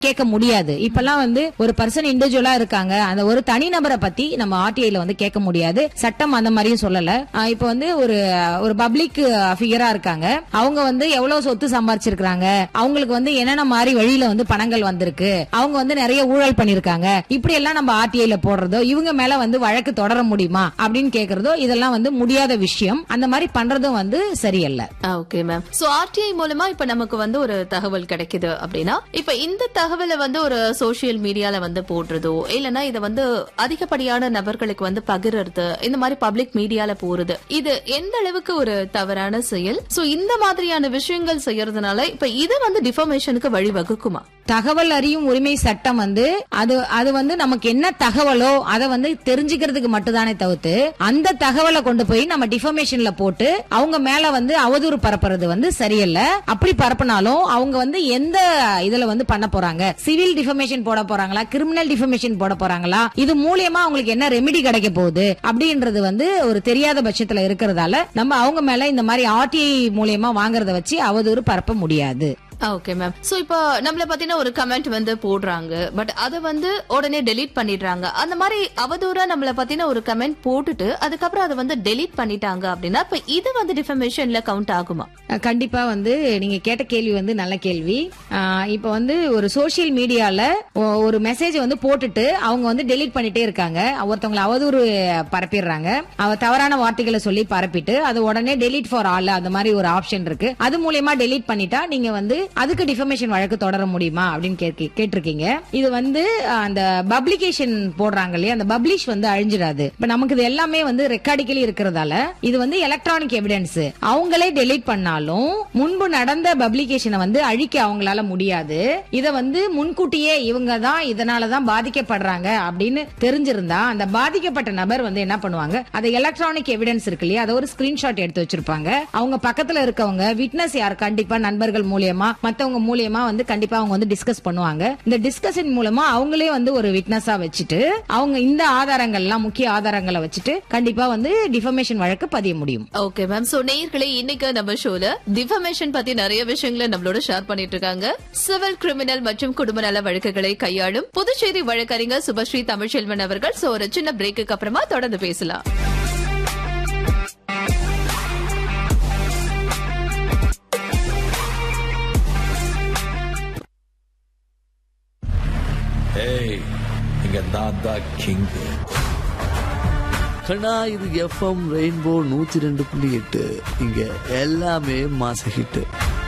கேட்க முடியாது. இப்பெல்லாம் வந்து ஒரு பர்சன் இண்டிவிஜுவலா இருக்காங்க, அந்த ஒரு தனிநபரை பத்தி நம்ம ஆர்டிஐல வந்து கேட்க முடியாது. சட்டம் அந்த மாதிரியும் சொல்லல. இப்ப வந்து ஒரு பப்ளிக் ஃபிகரா இருக்காங்க, அவங்க வந்து எவ்வளவு சொத்து சம்பாதிச்சிருக்காங்க, அவங்களுக்கு வந்து என்னென்ன மாதிரி வழியில வந்து பணங்கள் வந்திருக்கு, அவங்க வந்து நிறைய ஊழல் பண்ணிருக்காங்க, இப்படி எல்லாம் நம்ம ஆர்டிஐல போடுறதோ இவங்க மேல வந்து வழக்கு தொடர முடியுமா அப்படின்னு கேக்குறதோ இதெல்லாம் வந்து முடியாத விஷயம். அந்த மாதிரி பண்றதும் வந்து சரியல்ல. Okay ma'am. சோ ஆர்டிஐ மூலமா இப்ப நமக்கு வந்து ஒரு தகவல் கிடைக்குது அப்படின்னா, இப்ப இந்த தகவலை வந்து ஒரு சோசியல் மீடியால வந்து போடுறதோ இல்லனா இத வந்து அதிகப்படியான நபர்களுக்கு வந்து பகிர்றது, இந்த மாதிரி பப்ளிக் மீடியால போறது, இது எந்த அளவுக்கு ஒரு தவறான செயல்? சோ இந்த மாதிரியான விஷயங்கள் செய்யறதுனால இப்ப இது வந்து டிஃபர்மேஷனுக்கு வழிவகுக்குமா? தகவல் அறியும் உரிமை சட்டம் வந்து அது வந்து நமக்கு என்ன தகவலோ அதை வந்து தெரிஞ்சுக்கிறதுக்கு மட்டும்தானே தவிர்த்து அந்த தகவலை கொண்டு போய் நம்ம டிஃபர்மேஷன்ல போட்டு அவங்க மேல வந்து அவதூறு பரப்புறது வந்து சரியல்ல. அப்படி பரப்பினாலும் அவங்க வந்து எந்த இதுல வந்து பண்ண போறாங்க, சிவில் டிஃபர்மேஷன் போட போறாங்களா, கிரிமினல் டிஃபர்மேஷன் போட போறாங்களா, இது மூலியமா அவங்களுக்கு என்ன ரெமிடி கிடைக்க போகுது அப்படின்றது வந்து ஒரு தெரியாத பட்சத்துல இருக்கிறதால நம்ம அவங்க மேல இந்த மாதிரி ஆர்டிஐ மூலியமா வாங்குறத வச்சு அவதூறு பரப்ப முடியாது. Okay ma'am. சோ இப்போ நம்மள பத்தின ஒரு கமெண்ட் வந்து போடுறாங்க, பட் அத வந்து உடனே டெலீட் பண்ணிடுறாங்க. அந்த மாதிரி அவதூறா நம்மள பத்தின ஒரு கமெண்ட் போட்டுட்டு அதுக்கப்புறம் அதை வந்து டெலீட் பண்ணிட்டாங்க அப்படின்னா இப்ப இது வந்து டிஃபர்மேஷன்ல கவுண்ட் ஆகுமா? கண்டிப்பா வந்து நீங்க கேட்ட கேள்வி வந்து நல்ல கேள்வி. இப்ப வந்து ஒரு சோசியல் மீடியால ஒரு மெசேஜ் வந்து போட்டுட்டு அவங்க வந்து டெலீட் பண்ணிட்டே இருக்காங்க, ஒருத்தவங்களை அவதூறு பரப்பிடுறாங்க, தவறான வார்த்தைகளை சொல்லி பரப்பிட்டு அது உடனே டெலீட் ஃபார் ஆல் அந்த மாதிரி ஒரு ஆப்ஷன் இருக்கு, அது மூலமா டெலீட் பண்ணிட்டா நீங்க வந்து அதுக்கு டிஃபர்மேஷன் வழக்கு தொடர முடியுமா அப்படின்னு கேட்டிருக்கீங்க. இது வந்து அந்த பப்ளிகேஷன் போடுறாங்க இல்லையா, அந்த பப்ளிஷ் வந்து அழிஞ்சிடாது. இப்ப நமக்கு இது எல்லாமே வந்து ரெக்கார்டிக்கலி இருக்கிறதால இது வந்து எலக்ட்ரானிக் எவிடன்ஸ். அவங்களே டெலீட் பண்ணாலும் முன்பு நடந்த பப்ளிகேஷனை வந்து அழிக்க அவங்களால முடியாது. இத வந்து முன்கூட்டியே இவங்க தான் இதனாலதான் பாதிக்கப்படுறாங்க அப்படின்னு தெரிஞ்சிருந்தா அந்த பாதிக்கப்பட்ட நபர் வந்து என்ன பண்ணுவாங்க, அதை எலக்ட்ரானிக் எவிடன்ஸ் இருக்கு இல்லையா, அதை ஒரு ஸ்கிரீன்ஷாட் எடுத்து வச்சிருப்பாங்க. அவங்க பக்கத்துல இருக்கவங்க விட்னஸ் யார், கண்டிப்பா நண்பர்கள் மூலியமா மத்தவங்க மூலியமா வந்து கண்டிப்பா அவங்க வந்து டிஸ்கஸ் பண்ணுவாங்க. இந்த டிஸ்கஷன் மூலமா அவங்களே வந்து ஒரு விட்னஸா வச்சுட்டு அவங்க இந்த ஆதாரங்கள்லாம் முக்கிய ஆதாரங்களை வச்சுட்டு கண்டிப்பா வந்து டிஃபர்மேஷன் வழக்கு பதிய முடியும். Okay ma'am. சோ நேயர்களே, இன்னைக்கு நம்ம ஷோல டிஃபர்மேஷன் பத்தி நிறைய விஷயங்களை நம்மளோட ஷேர் பண்ணிட்டு இருக்காங்க. சிவில், கிரிமினல் மற்றும் குடும்ப நல வழக்குகளை கையாளும் புதுச்சேரி வழக்கறிஞர் சுபஸ்ரீ தமிழ்ச்செல்வன் அவர்கள். சோ ஒரு சின்ன பிரேக்கு அப்புறமா தொடர்ந்து பேசலாம். கண்ணா, இது FM ரெயின்போ 102.8. இங்க எல்லாமே மாச ஹிட்.